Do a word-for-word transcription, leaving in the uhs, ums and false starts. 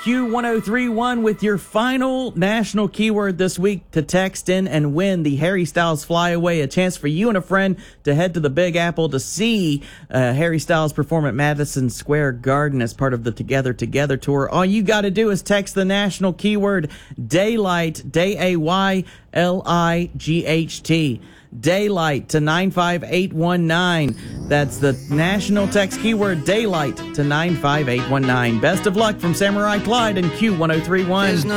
Q ten thirty-one with your final national keyword this week to text in and win the Harry Styles Flyaway, a chance for you and a friend to head to the Big Apple to see uh, Harry Styles perform at Madison Square Garden as part of the Together Together tour. All you got to do is text the national keyword DAYLIGHT, D A Y L I G H T. Daylight to nine five eight one nine. That's the national text keyword Daylight to nine five eight one nine. Best of luck from Samurai Clyde and Q ten thirty-one.